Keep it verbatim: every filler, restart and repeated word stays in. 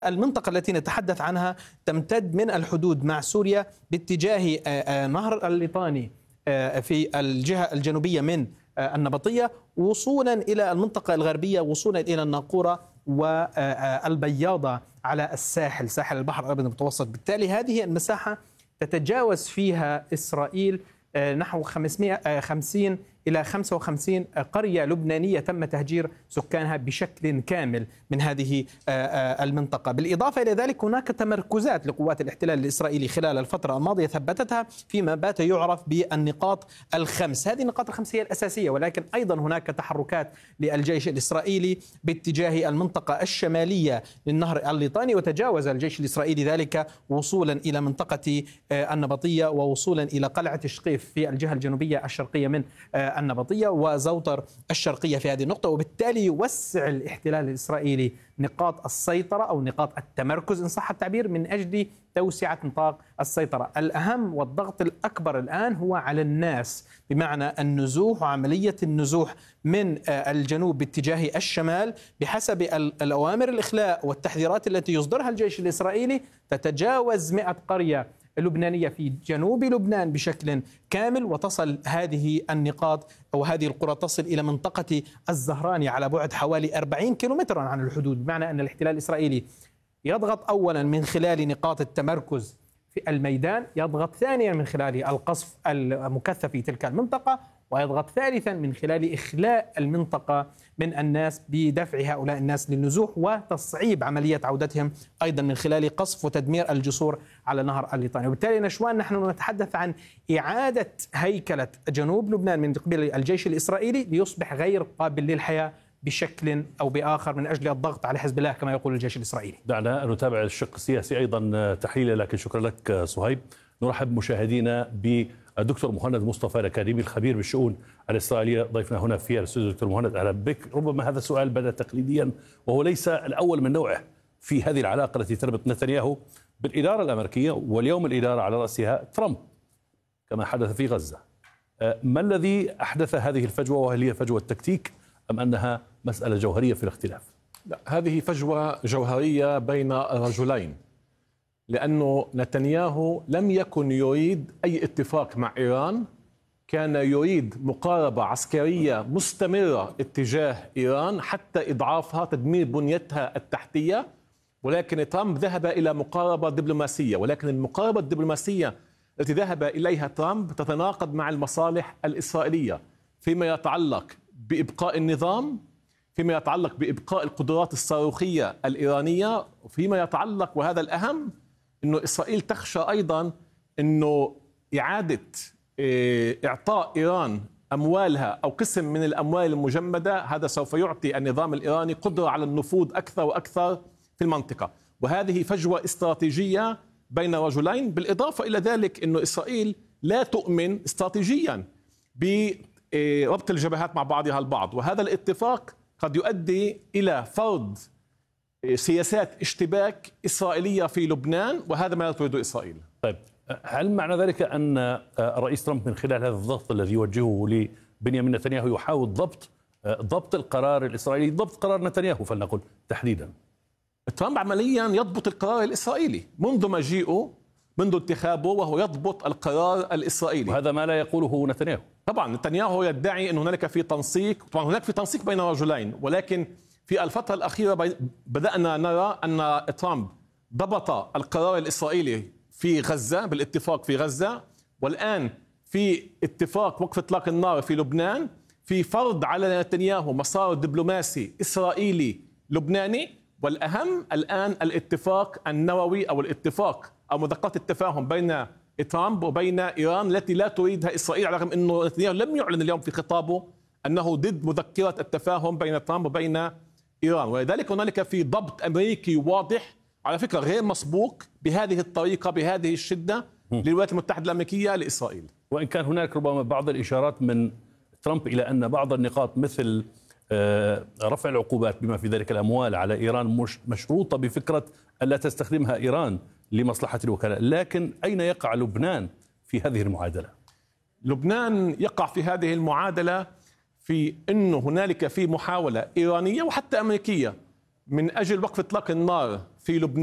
المنطقة التي نتحدث عنها تمتد من الحدود مع سوريا باتجاه نهر الليطاني في الجهة الجنوبية من النبطية وصولا إلى المنطقة الغربية، وصولا إلى الناقورة والبياضة على الساحل، ساحل البحر الأبيض المتوسط. بالتالي هذه المساحة تتجاوز فيها إسرائيل نحو خمسمائة وخمسين إلى خمسة وخمسين قرية لبنانية تم تهجير سكانها بشكل كامل من هذه المنطقة. بالإضافة إلى ذلك هناك تمركزات لقوات الاحتلال الإسرائيلي خلال الفترة الماضية ثبتتها فيما بات يعرف بالنقاط الخمس. هذه النقاط الخمس هي الأساسية، ولكن أيضا هناك تحركات للجيش الإسرائيلي باتجاه المنطقة الشمالية للنهر الليطاني، وتجاوز الجيش الإسرائيلي ذلك وصولا إلى منطقة النبطية ووصولا إلى قلعة شقيف في الجهة الجنوبية الشرقية من النبطية وزوطر الشرقية في هذه النقطة. وبالتالي يوسع الاحتلال الإسرائيلي نقاط السيطرة أو نقاط التمركز إن صح التعبير من أجل توسعة نطاق السيطرة. الأهم والضغط الأكبر الآن هو على الناس، بمعنى النزوح وعملية النزوح من الجنوب باتجاه الشمال بحسب الأوامر الإخلاء والتحذيرات التي يصدرها الجيش الإسرائيلي. تتجاوز مئة قرية لبنانية في جنوب لبنان بشكل كامل، وتصل هذه النقاط أو هذه القرى تصل إلى منطقة الزهراني على بعد حوالي أربعين كيلومترا عن الحدود، بمعنى أن الاحتلال الإسرائيلي يضغط أولا من خلال نقاط التمركز في الميدان، يضغط ثانيا من خلال القصف المكثف في تلك المنطقة، ويضغط ثالثا من خلال إخلاء المنطقة من الناس بدفع هؤلاء الناس للنزوح وتصعيب عملية عودتهم أيضا من خلال قصف وتدمير الجسور على نهر الليطاني. وبالتالي نشوان نحن نتحدث عن إعادة هيكلة جنوب لبنان من قبل الجيش الإسرائيلي ليصبح غير قابل للحياة بشكل أو بآخر من أجل الضغط على حزب الله كما يقول الجيش الإسرائيلي. دعنا نتابع الشق السياسي أيضا تحليلا، لكن شكرا لك صهيب. نرحب مشاهدينا بالدكتور مهند مصطفى الأكاديمي الخبير بالشؤون الإسرائيلية ضيفنا هنا في الاستوديو. دكتور مهند أهلا بك. ربما هذا السؤال بدا تقليديا وهو ليس الأول من نوعه في هذه العلاقة التي تربط نتنياهو بالإدارة الأمريكية، واليوم الإدارة على رأسها ترامب كما حدث في غزة. ما الذي أحدث هذه الفجوة، وهل هي فجوة تكتيك أم أنها مسألة جوهرية في الاختلاف؟ لا، هذه فجوة جوهرية بين رجلين، لأنه نتنياهو لم يكن يريد أي اتفاق مع إيران، كان يريد مقاربة عسكرية مستمرة اتجاه إيران حتى إضعافها، تدمير بنيتها التحتية. ولكن ترامب ذهب إلى مقاربة دبلوماسية، ولكن المقاربة الدبلوماسية التي ذهب إليها ترامب تتناقض مع المصالح الإسرائيلية فيما يتعلق بإبقاء النظام، فيما يتعلق بإبقاء القدرات الصاروخية الإيرانية، وفيما يتعلق وهذا الأهم أنه إسرائيل تخشى أيضا أنه إعادة إعطاء إيران أموالها أو قسم من الأموال المجمدة، هذا سوف يعطي النظام الإيراني قدرة على النفوذ أكثر وأكثر في المنطقة. وهذه فجوة استراتيجية بين رجلين. بالإضافة إلى ذلك أنه إسرائيل لا تؤمن استراتيجيا بربط الجبهات مع بعضها البعض، وهذا الاتفاق قد يؤدي إلى فرض سياسات اشتباك إسرائيلية في لبنان، وهذا ما تريده إسرائيل. طيب، هل معنى ذلك أن الرئيس ترامب من خلال هذا الضغط الذي يوجهه لبنيامين نتنياهو يحاول ضبط ضبط القرار الإسرائيلي، ضبط قرار نتنياهو فلنقل تحديدا؟ ترامب عمليا يضبط القرار الإسرائيلي منذ مجيئه، منذ انتخابه، وهو يضبط القرار الإسرائيلي، وهذا ما لا يقوله نتنياهو. طبعا نتنياهو يدعي أن هناك في تنسيق، طبعا هناك في تنسيق بين رجلين، ولكن في الفترة الأخيرة بدأنا نرى أن ترامب ضبط القرار الإسرائيلي في غزة بالاتفاق في غزة، والآن في اتفاق وقف إطلاق النار في لبنان، في فرض على نتنياهو مسار دبلوماسي إسرائيلي لبناني، والأهم الآن الاتفاق النووي أو الاتفاق أو مذكرات التفاهم بين ترامب وبين إيران التي لا تريدها إسرائيل، على الرغم أنه نتنياهو لم يعلن اليوم في خطابه أنه ضد مذكرة التفاهم بين ترامب وبين إيران. ولذلك هنالك في ضبط أمريكي واضح على فكرة غير مسبوق بهذه الطريقة بهذه الشدة للولايات المتحدة الأمريكية لإسرائيل. وإن كان هناك ربما بعض الإشارات من ترامب إلى أن بعض النقاط مثل رفع العقوبات بما في ذلك الأموال على إيران مش مشروطة بفكرة ألا تستخدمها إيران لمصلحة الوكلاء، لكن أين يقع لبنان في هذه المعادلة؟ لبنان يقع في هذه المعادلة في أنه هنالك في محاولة إيرانية وحتى أمريكية من أجل وقف إطلاق النار في لبنان